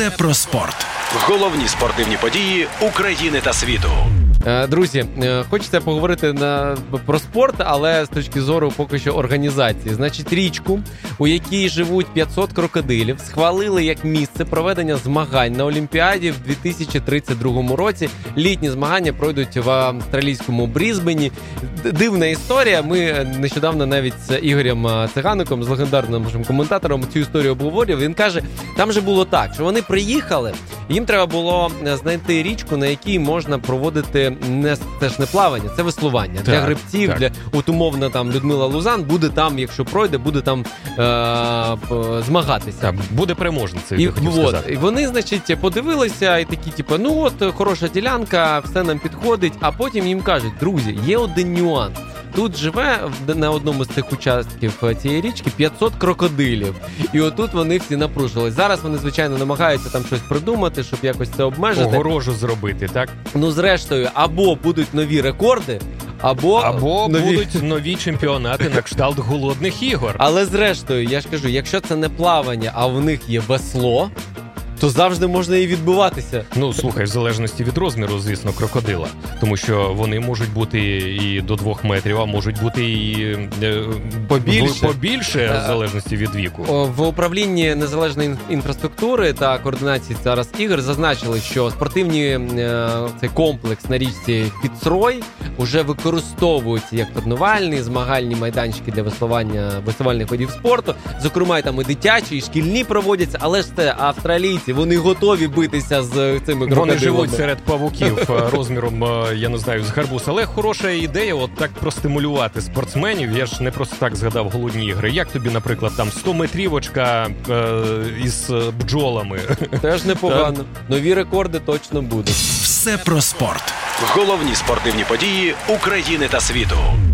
Все про спорт. Головні спортивні події України та світу. Друзі, хочеться поговорити про спорт, але з точки зору поки що організації. Значить, річку, у якій живуть 500 крокодилів, схвалили як місце проведення змагань на Олімпіаді в 2032 році. Літні змагання пройдуть в австралійському Брізбені. Дивна історія. Ми нещодавно навіть з Ігорем Цигаником, з легендарним нашим коментатором, цю історію обговорював. Він каже, там же було так, що вони приїхали, їм треба було знайти річку, на якій можна проводити теж не плавання, це веслування. Так, для гребців, так. Для умовно там Людмила Лузан буде там, якщо пройде, буде там змагатися. Так, буде переможницею, я хотів сказати. І вони, значить, подивилися і такі, типу, ну от, хороша ділянка, все нам підходить, а потім їм кажуть, друзі, є один нюанс. Тут живе на одному з цих участків цієї річки 500 крокодилів. І отут вони всі напружились. Зараз вони, звичайно, намагаються там щось придумати, щоб якось це обмежити. Огорожу зробити, так? Ну, зрештою, або будуть нові рекорди, або будуть нові чемпіонати на кшталт голодних ігор. Але зрештою, я ж кажу, якщо це не плавання, а в них є весло, то завжди можна і відбиватися. Ну, слухай, в залежності від розміру, звісно, крокодила. Тому що вони можуть бути і до 2 метрів, а можуть бути і побільше в залежності від віку. В управлінні незалежної інфраструктури та координації зараз ігор зазначили, що спортивний цей комплекс на річці Фіцрой вже використовують як тренувальні, змагальні майданчики для веслувальних видів спорту. Зокрема, там і дитячі, і шкільні проводяться, але ж це австралійці. Вони готові битися з цими крокодилами. Вони живуть серед павуків розміром, я не знаю, з гарбуз. Але хороша ідея от так простимулювати спортсменів. Я ж не просто так згадав голодні ігри. Як тобі, наприклад, там 100-метрівочка із бджолами? Теж непогано. Нові рекорди точно будуть. Все про спорт. Головні спортивні події України та світу.